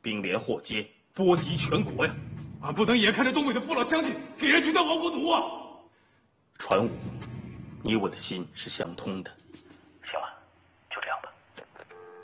兵连祸结，波及全国呀！ 俺不能眼看着东北的父老乡亲给人去当亡国奴啊！ 传武，你我的心是相通的。